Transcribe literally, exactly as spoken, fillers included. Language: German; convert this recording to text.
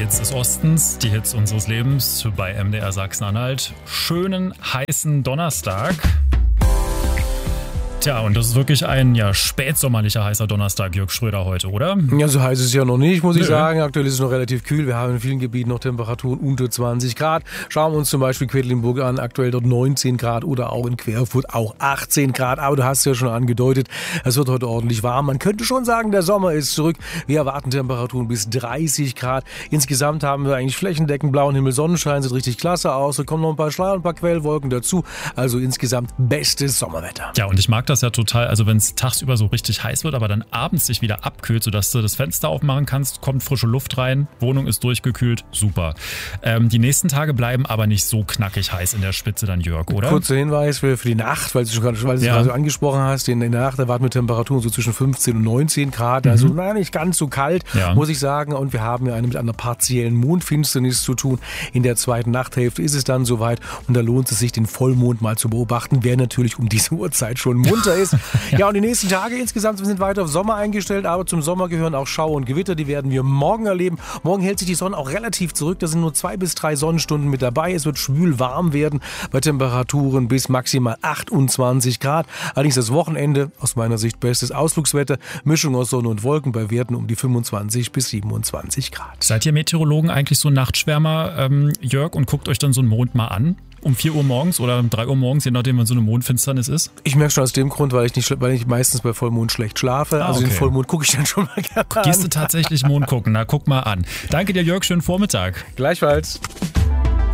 Hits des Ostens, die Hits unseres Lebens bei M D R Sachsen-Anhalt. Schönen, heißen Donnerstag. Tja, und das ist wirklich ein ja, spätsommerlicher heißer Donnerstag, Jörg Schröder, heute, oder? Ja, so heiß ist es ja noch nicht, muss ich Nö. sagen. Aktuell ist es noch relativ kühl. Wir haben in vielen Gebieten noch Temperaturen unter zwanzig Grad. Schauen wir uns zum Beispiel Quedlinburg an, aktuell dort neunzehn Grad oder auch in Querfurt auch achtzehn Grad. Aber du hast es ja schon angedeutet, es wird heute ordentlich warm. Man könnte schon sagen, der Sommer ist zurück. Wir erwarten Temperaturen bis dreißig Grad. Insgesamt haben wir eigentlich flächendeckend blauen Himmel, Sonnenschein, sieht richtig klasse aus. Da kommen noch ein paar Schleier und ein paar Quellwolken dazu. Also insgesamt bestes Sommerwetter. Ja, und ich mag das ja total, also wenn es tagsüber so richtig heiß wird, aber dann abends sich wieder abkühlt, sodass du das Fenster aufmachen kannst, kommt frische Luft rein, Wohnung ist durchgekühlt, super. Ähm, die nächsten Tage bleiben aber nicht so knackig heiß in der Spitze dann, Jörg, oder? Kurzer Hinweis für, für die Nacht, weil du schon gerade, weil du es Ja. gerade so angesprochen hast, in der Nacht erwarten wir Temperaturen so zwischen fünfzehn und neunzehn Grad, also Mhm. na, nicht ganz so kalt, Ja. muss ich sagen. Und wir haben ja eine mit einer partiellen Mondfinsternis zu tun. In der zweiten Nachthälfte ist es dann soweit und da lohnt es sich, den Vollmond mal zu beobachten, wer natürlich um diese Uhrzeit schon munter ist. Ja. ja, und die nächsten Tage insgesamt sind weiter auf Sommer eingestellt, aber zum Sommer gehören auch Schauer und Gewitter, die werden wir morgen erleben. Morgen hält sich die Sonne auch relativ zurück, da sind nur zwei bis drei Sonnenstunden mit dabei. Es wird schwül warm werden bei Temperaturen bis maximal achtundzwanzig Grad. Allerdings das Wochenende, aus meiner Sicht bestes Ausflugswetter, Mischung aus Sonne und Wolken bei Werten um die fünfundzwanzig bis siebenundzwanzig Grad. Seid ihr Meteorologen eigentlich so Nachtschwärmer, ähm, Jörg, und guckt euch dann so einen Mond mal an? Um vier Uhr morgens oder um drei Uhr morgens, je nachdem, wann so eine Mondfinsternis ist? Ich merke schon aus dem Grund, weil ich nicht, weil ich meistens bei Vollmond schlecht schlafe. Ah, also okay. den Vollmond gucke ich dann schon mal gerne an. Gehst du tatsächlich Mond gucken? Na, guck mal an. Danke dir, Jörg, schönen Vormittag. Gleichfalls.